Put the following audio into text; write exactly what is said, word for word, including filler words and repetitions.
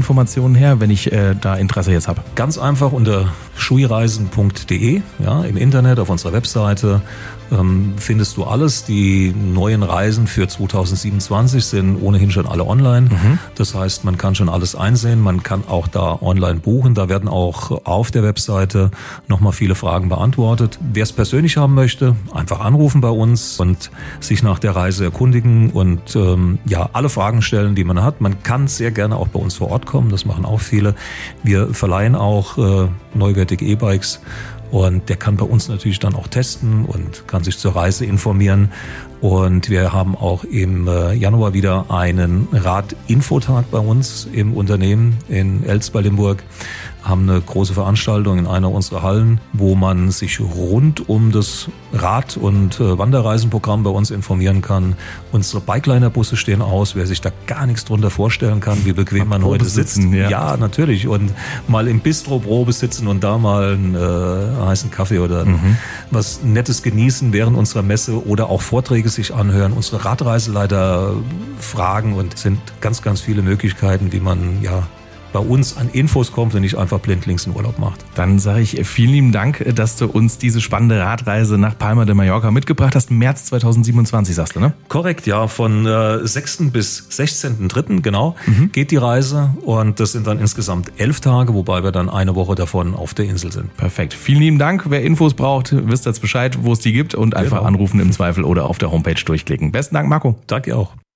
Informationen her, wenn ich äh, da Interesse jetzt habe? Ganz einfach unter schuireisen punkt de, ja, im Internet, auf unserer Webseite ähm, findest du alles. Die neuen Reisen für zweitausendsiebenundzwanzig sind ohnehin schon alle online. Mhm. Das heißt, man kann schon alles einsehen, man kann auch da online buchen. Da werden auch auf der Webseite nochmal viele Fragen beantwortet. Wer es persönlich haben möchte, einfach anrufen bei uns und sich nach der Reise erkundigen und ähm, ja, alle Fragen stellen, die man hat. Man kann sehr gerne auch bei uns vor Ort kommen, das machen auch viele. Wir verleihen auch äh, neuwertige E-Bikes und der kann bei uns natürlich dann auch testen und kann sich zur Reise informieren. Und wir haben auch im Januar wieder einen Rad-Infotag bei uns im Unternehmen in Elst bei Limburg. Haben eine große Veranstaltung in einer unserer Hallen, wo man sich rund um das Rad- und Wanderreisenprogramm bei uns informieren kann. Unsere Bikeliner-Busse stehen aus, wer sich da gar nichts drunter vorstellen kann, wie bequem man heute sitzt. Ja. ja, natürlich. Und mal im Bistro Probe sitzen und da mal einen äh, heißen Kaffee oder mhm. was Nettes genießen während unserer Messe oder auch Vorträge sich anhören, unsere Radreiseleiter fragen und es sind ganz, ganz viele Möglichkeiten, wie man ja bei uns an Infos kommt und nicht einfach blindlings in Urlaub macht. Dann sage ich vielen lieben Dank, dass du uns diese spannende Radreise nach Palma de Mallorca mitgebracht hast. März zweitausendsiebenundzwanzig sagst du, ne? Korrekt, ja. Von äh, sechsten bis sechzehnten dritten genau, mhm. geht die Reise und das sind dann insgesamt elf Tage, wobei wir dann eine Woche davon auf der Insel sind. Perfekt. Vielen lieben Dank. Wer Infos braucht, wisst jetzt Bescheid, wo es die gibt und einfach genau. anrufen im Zweifel oder auf der Homepage durchklicken. Besten Dank, Marco. Danke auch.